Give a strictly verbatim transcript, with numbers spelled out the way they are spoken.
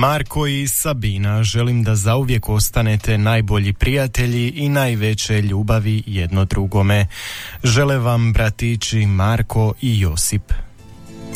Marko i Sabina, želim da zauvijek ostanete najbolji prijatelji i najveće ljubavi jedno drugome. Žele vam bratići Marko i Josip.